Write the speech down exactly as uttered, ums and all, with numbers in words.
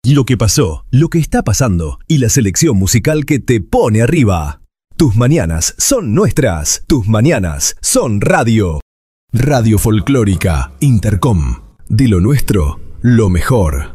Lo que pasó, lo que está pasando y la selección musical que te pone arriba. Tus mañanas son nuestras. Tus mañanas son radio. Radio Folclórica Intercom. De lo nuestro, lo mejor.